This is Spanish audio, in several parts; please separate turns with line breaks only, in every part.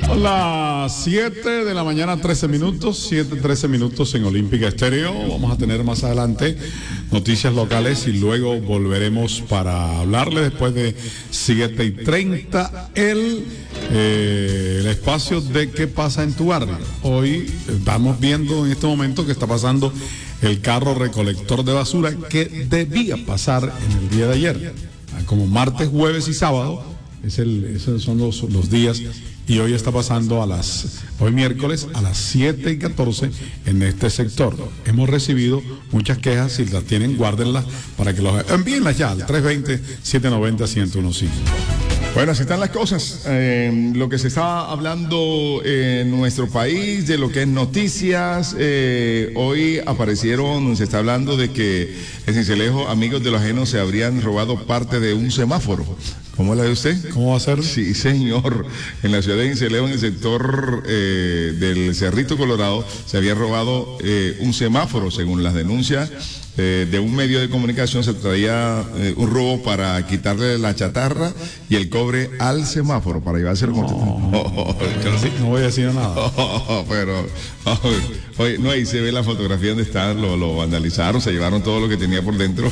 Son las 7 de la mañana, 13 minutos, 7:13 minutos en Olímpica Estéreo. Vamos a tener más adelante noticias locales y luego volveremos para hablarle después de 7:30 el espacio de qué pasa en tu barrio. Hoy estamos viendo en este momento que está pasando el carro recolector de basura que debía pasar en el día de ayer, como martes, jueves y sábado. Esos son los días. Y hoy está pasando hoy miércoles a las 7:14 en este sector. Hemos recibido muchas quejas, si las tienen, guárdenlas para que los envíenlas ya al 320-790-1015.
Bueno, así están las cosas. Lo que se está hablando en nuestro país, de lo que es noticias. Hoy se está hablando de que en Sincelejo, amigos de los ajenos se habrían robado parte de un semáforo. ¿Cómo la ve usted?
¿Cómo va a ser?
Sí, señor. En la ciudad de Sincelejo, en el sector del Cerrito Colorado, se había robado un semáforo, según las denuncias de un medio de comunicación. Se traía un robo para quitarle la chatarra y el cobre al semáforo para llevárselo.
No voy a decir nada.
Pero no, ahí se ve la fotografía donde está, lo vandalizaron, se llevaron todo lo que tenía por dentro.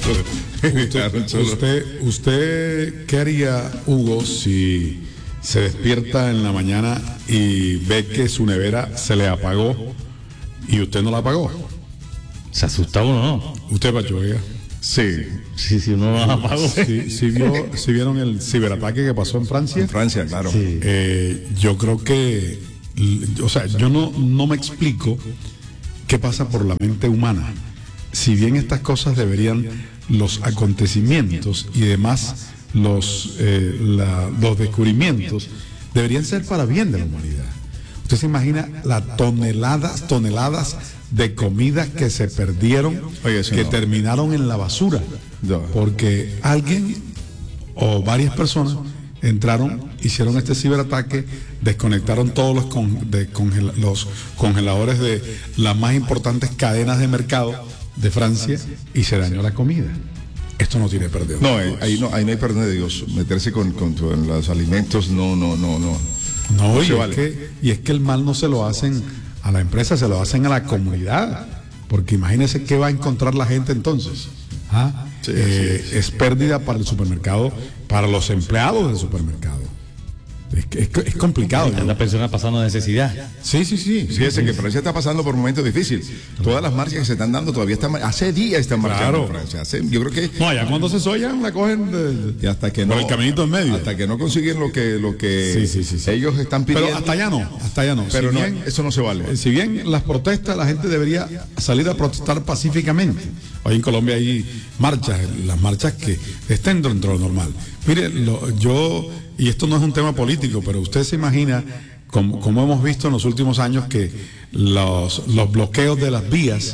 ¿Usted qué haría, Hugo, si se despierta en la mañana y ve que su nevera se le apagó y usted no la apagó?
Se asusta uno, ¿no?
¿Usted, Pacho, oiga?
Sí,
uno no la apagó.
¿Sí vieron el ciberataque que pasó en Francia?
En Francia, claro.
Sí.
Yo creo que, yo no me explico qué pasa por la mente humana. Si bien estas cosas los acontecimientos y demás, los descubrimientos deberían ser para bien de la humanidad. Usted se imagina las toneladas de comida que se perdieron, terminaron en la basura, porque alguien o varias personas entraron, hicieron este ciberataque, desconectaron todos los congeladores de las más importantes cadenas de mercado de Francia y se dañó la comida. Esto no tiene perdón.
No, ahí no hay perdón de Dios. Meterse con los alimentos, no.
No, y es que el mal no se lo hacen a la empresa, se lo hacen a la comunidad, porque imagínense qué va a encontrar la gente entonces. Sí. Es pérdida para el supermercado, para los empleados del supermercado. Es complicado, ¿no?
La persona pasando necesidad.
Sí.
Fíjese que Francia está pasando por momentos difíciles. Todas las marchas que se están dando todavía hace días están marchando en Francia. Yo creo que
no, ya cuando se sollan la cogen
y hasta que no,
por el caminito en medio.
Hasta que no consiguen lo que ellos están pidiendo.
Pero hasta allá no.
Pero eso no se vale.
Si bien las protestas, la gente debería salir a protestar pacíficamente. Hoy en Colombia hay las marchas que estén dentro de lo normal. Mire, y esto no es un tema político, pero usted se imagina, como hemos visto en los últimos años, que los bloqueos de las vías,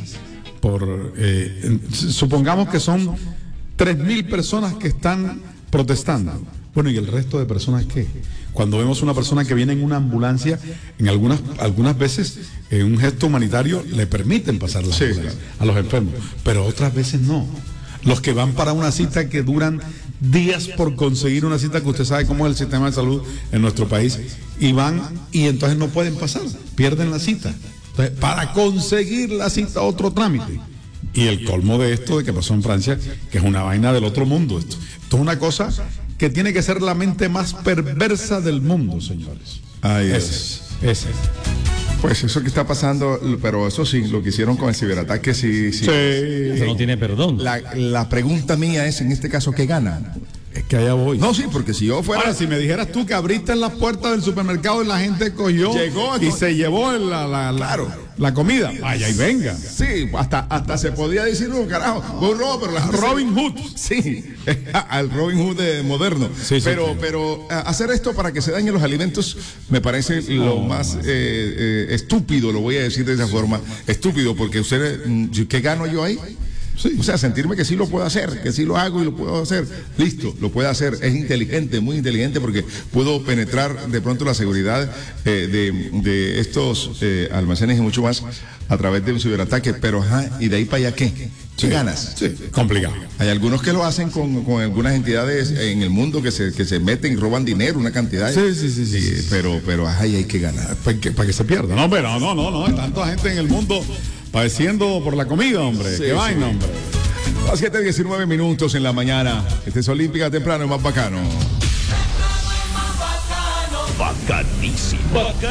supongamos que son 3.000 personas que están protestando. Bueno, ¿y el resto de personas qué? Cuando vemos una persona que viene en una ambulancia, en algunas veces, en un gesto humanitario, le permiten pasar la ambulancia a los enfermos, pero otras veces no. Los que van para una cita que duran días por conseguir una cita, que usted sabe cómo es el sistema de salud en nuestro país, y van y entonces no pueden pasar, pierden la cita. Entonces, para conseguir la cita, otro trámite. Y el colmo de esto, de que pasó en Francia, que es una vaina del otro mundo. Esto es una cosa que tiene que ser la mente más perversa del mundo, señores.
Ese. Pues eso que está pasando, pero eso sí, lo que hicieron con el ciberataque, sí.
Eso no tiene perdón.
La pregunta mía es, en este caso, ¿qué gana?
Es que allá voy.
No, sí, porque si yo fuera...
Ahora, si me dijeras tú que abriste las puertas del supermercado y la gente cogió y se llevó la comida, vaya y venga.
Sí, hasta se podría decir, no, carajo, fue un robo, pero
Robin Hood.
Sí, al Robin Hood moderno. Sí, pero hacer esto para que se dañen los alimentos me parece lo más estúpido, lo voy a decir de esa forma, estúpido, porque usted, ¿qué gano yo ahí?
Sí.
O sea, sentirme que sí lo puedo hacer, que sí lo hago y lo puedo hacer. Listo, lo puedo hacer. Es inteligente, muy inteligente, porque puedo penetrar de pronto la seguridad de estos almacenes y mucho más a través de un ciberataque. Pero, ajá, ¿y de ahí para allá qué? ¿Qué ganas?
Sí, complicado.
Hay algunos que lo hacen con algunas entidades en el mundo que se meten y roban dinero, una cantidad.
Sí.
Pero ajá, y hay que ganar.
Para que se pierda. No, pero no. Hay tanta gente en el mundo padeciendo por la comida, hombre. Qué vaina, hombre.
A 7:19 en la mañana. Este es Olímpica temprano, es más bacano.
Bacanísimo.